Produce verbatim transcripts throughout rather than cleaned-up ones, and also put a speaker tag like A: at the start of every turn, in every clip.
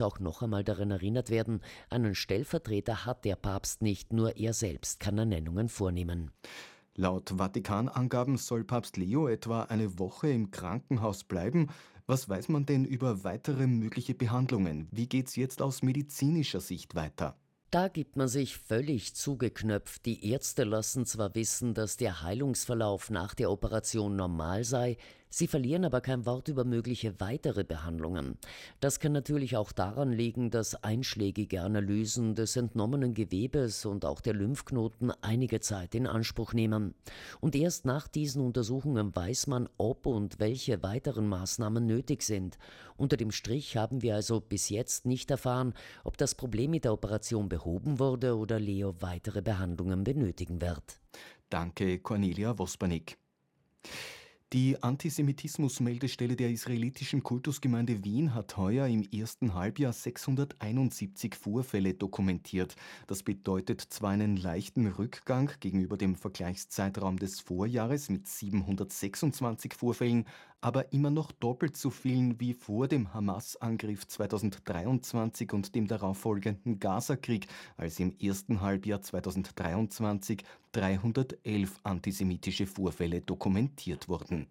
A: auch noch einmal daran erinnert werden, einen Stellvertreter hat der Papst nicht, nur er selbst kann Ernennungen vornehmen.
B: Laut Vatikanangaben soll Papst Leo etwa eine Woche im Krankenhaus bleiben. Was weiß man denn über weitere mögliche Behandlungen? Wie geht's jetzt aus medizinischer Sicht weiter?
A: Da gibt man sich völlig zugeknöpft. Die Ärzte lassen zwar wissen, dass der Heilungsverlauf nach der Operation normal sei, sie verlieren aber kein Wort über mögliche weitere Behandlungen. Das kann natürlich auch daran liegen, dass einschlägige Analysen des entnommenen Gewebes und auch der Lymphknoten einige Zeit in Anspruch nehmen. Und erst nach diesen Untersuchungen weiß man, ob und welche weiteren Maßnahmen nötig sind. Unter dem Strich haben wir also bis jetzt nicht erfahren, ob das Problem mit der Operation behoben wurde oder Leo weitere Behandlungen benötigen wird.
B: Danke, Cornelia Wospanik. Die Antisemitismus-Meldestelle der israelitischen Kultusgemeinde Wien hat heuer im ersten Halbjahr sechshunderteinundsiebzig Vorfälle dokumentiert. Das bedeutet zwar einen leichten Rückgang gegenüber dem Vergleichszeitraum des Vorjahres mit siebenhundertsechsundzwanzig Vorfällen, aber immer noch doppelt so vielen wie vor dem Hamas-Angriff zweitausenddreiundzwanzig und dem darauffolgenden Gaza-Krieg, als im ersten Halbjahr zweitausenddreiundzwanzig dreihundertelf antisemitische Vorfälle dokumentiert wurden.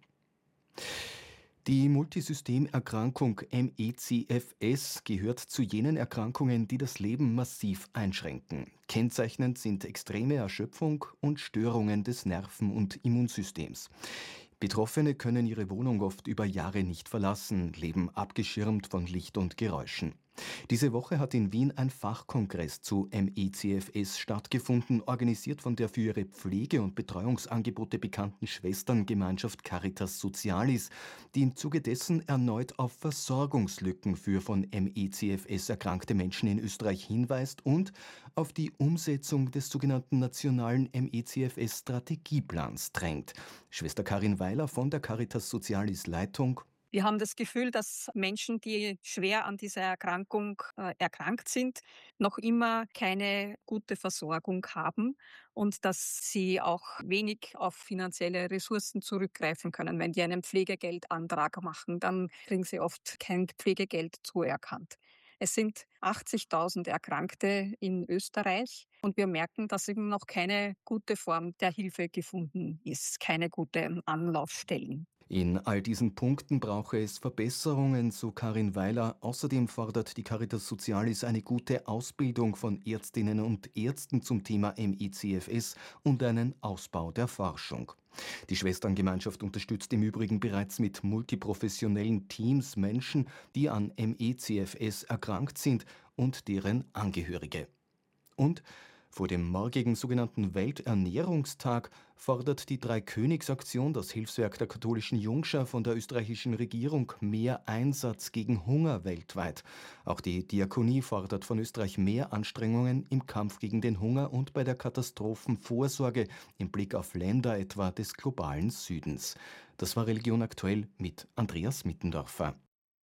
B: Die Multisystemerkrankung M E C F S gehört zu jenen Erkrankungen, die das Leben massiv einschränken. Kennzeichnend sind extreme Erschöpfung und Störungen des Nerven- und Immunsystems. Betroffene können ihre Wohnung oft über Jahre nicht verlassen, leben abgeschirmt von Licht und Geräuschen. Diese Woche hat in Wien ein Fachkongress zu M E C F S stattgefunden, organisiert von der für ihre Pflege- und Betreuungsangebote bekannten Schwesterngemeinschaft Caritas Socialis, die im Zuge dessen erneut auf Versorgungslücken für von M E C F S erkrankte Menschen in Österreich hinweist und auf die Umsetzung des sogenannten nationalen M E C F S-Strategieplans drängt. Schwester Karin Weiler von der Caritas Socialis Leitung:
C: Wir haben das Gefühl, dass Menschen, die schwer an dieser Erkrankung äh, erkrankt sind, noch immer keine gute Versorgung haben und dass sie auch wenig auf finanzielle Ressourcen zurückgreifen können. Wenn die einen Pflegegeldantrag machen, dann kriegen sie oft kein Pflegegeld zuerkannt. Es sind achtzigtausend Erkrankte in Österreich und wir merken, dass eben noch keine gute Form der Hilfe gefunden ist, keine guten Anlaufstellen.
B: In all diesen Punkten brauche es Verbesserungen, so Karin Weiler. Außerdem fordert die Caritas Socialis eine gute Ausbildung von Ärztinnen und Ärzten zum Thema M E C F S und einen Ausbau der Forschung. Die Schwesterngemeinschaft unterstützt im Übrigen bereits mit multiprofessionellen Teams Menschen, die an M E C F S erkrankt sind und deren Angehörige. Und vor dem morgigen sogenannten Welternährungstag fordert die Dreikönigsaktion, das Hilfswerk der katholischen Jungschar, von der österreichischen Regierung mehr Einsatz gegen Hunger weltweit. Auch die Diakonie fordert von Österreich mehr Anstrengungen im Kampf gegen den Hunger und bei der Katastrophenvorsorge im Blick auf Länder etwa des globalen Südens. Das war Religion aktuell mit Andreas Mittendorfer.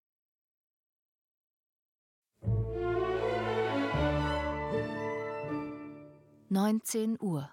D: neunzehn Uhr.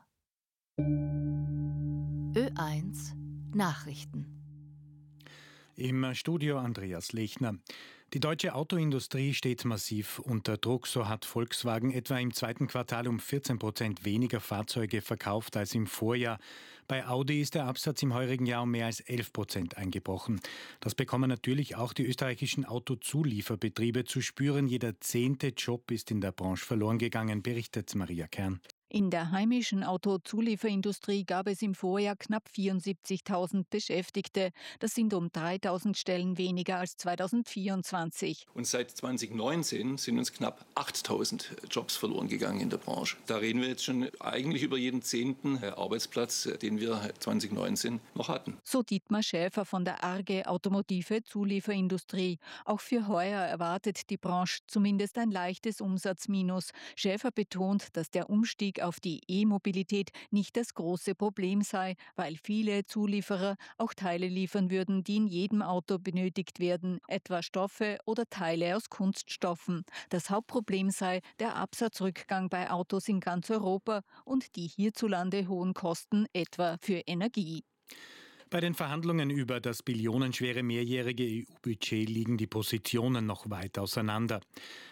D: Ö eins Nachrichten.
E: Im Studio Andreas Lechner. Die deutsche Autoindustrie steht massiv unter Druck. So hat Volkswagen etwa im zweiten Quartal um vierzehn Prozent weniger Fahrzeuge verkauft als im Vorjahr. Bei Audi ist der Absatz im heurigen Jahr um mehr als elf Prozent eingebrochen. Das bekommen natürlich auch die österreichischen Autozulieferbetriebe zu spüren. Jeder zehnte Job ist in der Branche verloren gegangen, berichtet Maria Kern.
F: In der heimischen Autozulieferindustrie gab es im Vorjahr knapp vierundsiebzigtausend Beschäftigte. Das sind um dreitausend Stellen weniger als zweitausendvierundzwanzig.
G: Und seit zweitausendneunzehn sind uns knapp achttausend Jobs verloren gegangen in der Branche. Da reden wir jetzt schon eigentlich über jeden zehnten Arbeitsplatz, den wir zweitausendneunzehn noch hatten.
F: So Dietmar Schäfer von der Arge Automotive Zulieferindustrie. Auch für heuer erwartet die Branche zumindest ein leichtes Umsatzminus. Schäfer betont, dass der Umstieg auf die E-Mobilität nicht das große Problem sei, weil viele Zulieferer auch Teile liefern würden, die in jedem Auto benötigt werden, etwa Stoffe oder Teile aus Kunststoffen. Das Hauptproblem sei der Absatzrückgang bei Autos in ganz Europa und die hierzulande hohen Kosten, etwa für Energie.
E: Bei den Verhandlungen über das billionenschwere mehrjährige E U-Budget liegen die Positionen noch weit auseinander.